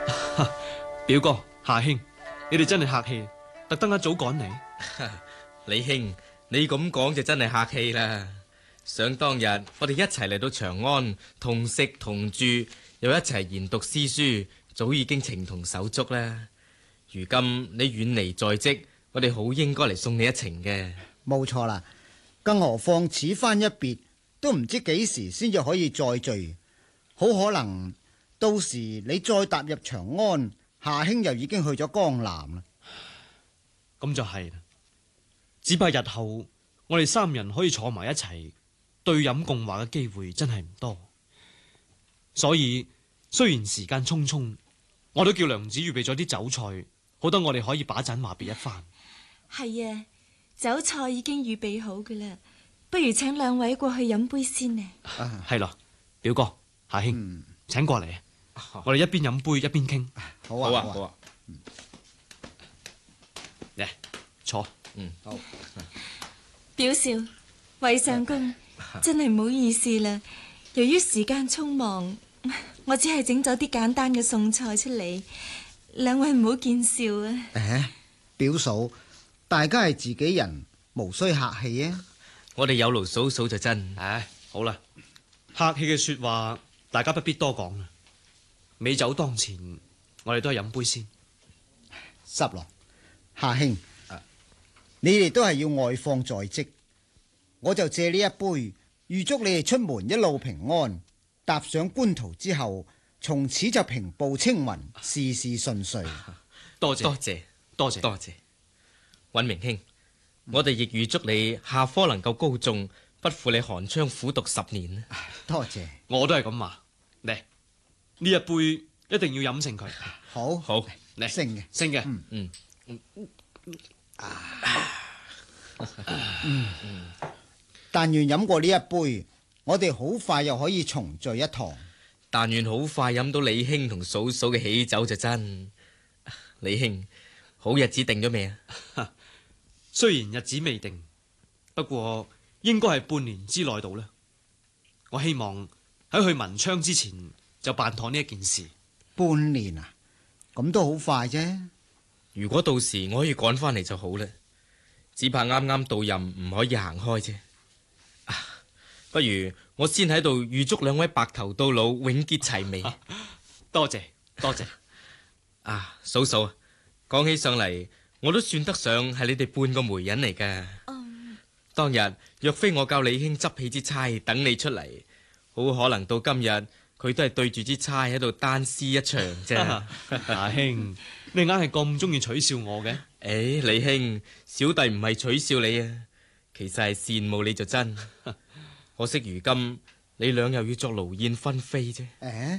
表哥、夏兄，你哋真係客氣，特登一早趕嚟。 李兄，你咁講就真係客氣啦。想當日我哋一齊嚟到長安，同食同住，又一齊研讀詩書，早已經情同手足啦。如今你遠離在即，我哋好應該嚟送你一程嘅。 冇錯啦，更何況此番一別，都唔知幾時先至可以再聚，好可能到時你再踏入長安，夏兄又已經去咗江南啦。 咁就係啦，只怕日後我哋三人可以坐埋一齊對飲共話嘅機會真係唔多，所以雖然時間匆匆，我都叫娘子預備咗啲酒菜，好得我哋可以把盞話別一番。 係啊，酒菜已經預備好㗎啦，不如請兩位過去飲杯先呢。 係咯，表哥、夏兄，請過嚟，我哋一邊飲杯一邊傾。 好啊，好啊。 嚟坐。 好。 表少、韋相公，真係唔好意思啦。由於時間匆忙，我只係整咗啲簡單嘅餸菜出嚟，兩位唔好見笑啊。 表嫂，大家係自己人，無需客氣啊。 我哋有勞嫂嫂就真。 好啦，客氣嘅說話大家不必多講啦。美酒當前，我哋都係飲杯先。 濕落，夏兄，你哋都係要外放在即，我就借呢一杯，預祝你哋出門一路平安，踏上官途之後，從此就平步青雲，事事順遂。 多謝多謝多謝多謝，尹明兄，我哋亦預祝你下科能夠高中，不負你寒窗苦讀10年。 多謝， 我都係咁話。嚟，呢一杯一定要飲成佢。 好， 好， 嚟勝嘅， 升嘅。 但願飲過呢一杯，我哋好快又可以重聚一堂。 但願好快飲到李兄同嫂嫂嘅喜酒就真。李兄，好日子定咗未啊？ 雖然日子未定，不過應該係半年之內到啦。我希望喺去文昌之前就辦妥呢一件事。 半年啊，咁都好快啫。 如果到時我可以趕翻嚟就好啦，只怕啱啱到任唔可以行開啫。不如我先喺度預祝兩位白頭到老，永結齊眉。 多謝多謝。 嫂嫂，講起上嚟，我都算得上係你哋半個媒人嚟噶。當日若非我教李兄執起支釵等你出嚟，好可能到今日佢都係對住支釵喺度單詩一場啫。 夏兄，你硬係咁中意取笑我嘅？ 李兄，小弟唔係取笑你啊，其實係羨慕你就真。可惜如今你倆又要作勞燕分飛啫。